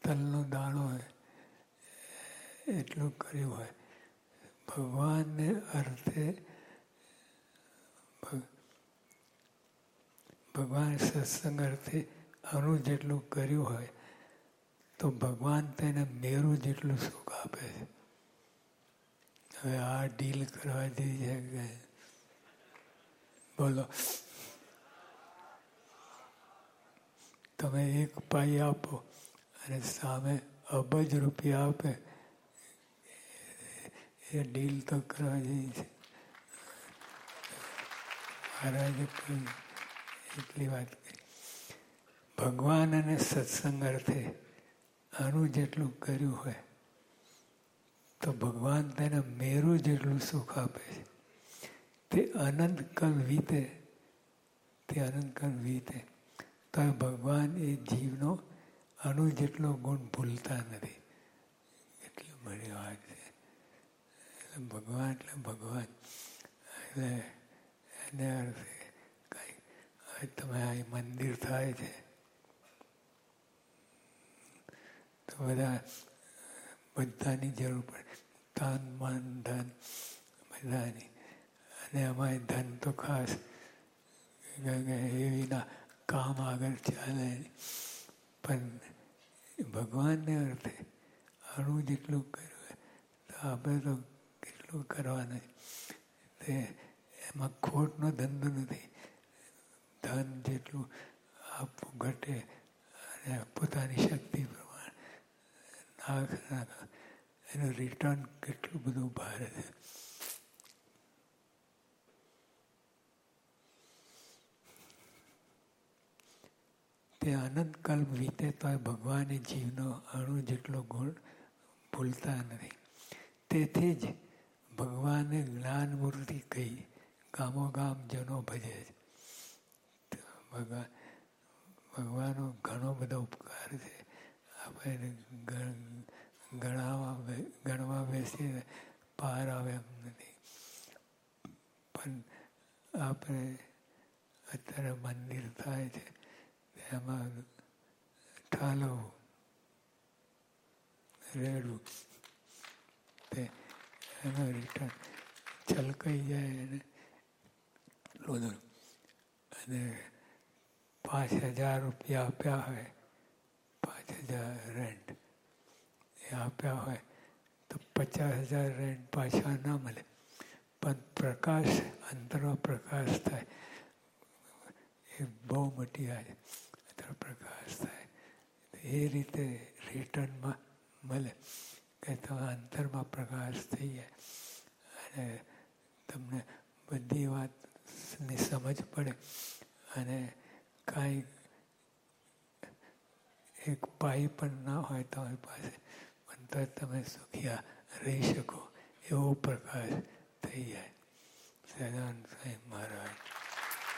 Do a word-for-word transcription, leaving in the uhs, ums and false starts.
તલનો દાણો હોય એટલું કર્યું હોય. ભગવાનને અર્થે ભગવાન સત્સંગ અર્થે આનું જેટલું કર્યું હોય તો ભગવાન તેને મેરું જેટલું સુખ આપે છે. હવે આ ડીલ કરવા જેવી છે કે બોલો, તમે એક પાઈ આપો અને સામે અબજ રૂપિયા આપે, એ ડીલ તો કરવા જેવી છે. મહારાજે કહ્યું એટલી વાત કરી. ભગવાન અને સત્સંગ અર્થે આનું જેટલું કર્યું હોય તો ભગવાન તેને મેરું જેટલું સુખ આપે છે. તે અનંતકાળ વીતે તે અનંતકાળ વીતે તો ભગવાન એ જીવનો અણુ જેટલો ગુણ ભૂલતા નથી. એટલી બધી વાત છે. એટલે ભગવાન એટલે ભગવાન. એટલે એને અર્થે કંઈ હવે તમે આ મંદિર થાય છે તો બધા બધાની જરૂર પડે, તન મન ધન બધાની. અને અમારે ધન તો ખાસ એવીના કામ આગળ ચાલે. પણ ભગવાનને અર્થે આનું જેટલું કર્યું તો આપણે તો કેટલું કરવાનું. તે એમાં ખોટનો ધંધો નથી. ધન જેટલું આપવું ઘટે અને પોતાની શક્તિ પ્રમાણે નાખ નાખ એનું રિટર્ન કેટલું બધું ભારે છે. તે અનંતકાળ વીતે તો ભગવાને જીવનો અણુ જેટલો ગુણ ભૂલતા નથી. તેથી જ ભગવાને જ્ઞાન મૂર્તિ કહી ગામોગામ જનો ભજે છે. ભગવાન ભગવાનનો ઘણો બધો ઉપકાર છે. આપણે ગણવા ગણવા બેસીએ પાર આવે એમ નથી. પણ આપણે અત્યારે મંદિર થાય છે એમાં ઠાલવવું, રેડવું, તે એનો રિટર્ન છલકાઈ જાય એને બધું. અને પાંચ હજાર રૂપિયા આપ્યા હોય, પાંચ હજાર રેન્ટ એ આપ્યા હોય તો પચાસ હજાર રેન્ટ પાછા ના મળે. પણ પ્રકાશ, અંતરમાં પ્રકાશ થાય એ બહુ મોટી વાત છે. અંતર પ્રકાશ થાય એ રીતે રિટર્નમાં મળે કે તમે અંતરમાં પ્રકાશ થઈ જાય અને તમને બધી વાતની સમજ પડે. અને કાંઈ એક પાઈ પણ ના હોય તમારી પાસે પણ તો તમે સુખિયા રહી શકો એવો પ્રકાશ થઈ જાય. સદાનંદ સ્વામી મહારાજ.